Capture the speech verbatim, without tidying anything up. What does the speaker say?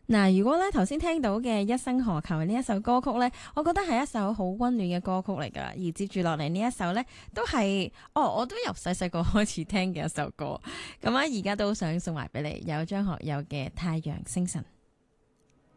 嗱，如果咧頭先聽到嘅《一生何求》呢一首歌曲咧，我覺得係一首好溫暖嘅歌曲嚟噶。而接住落嚟呢一首咧，都係哦，我都由細細個開始聽嘅一首歌。咁啊，而家都想送埋俾你，有張學友嘅《太陽星辰》。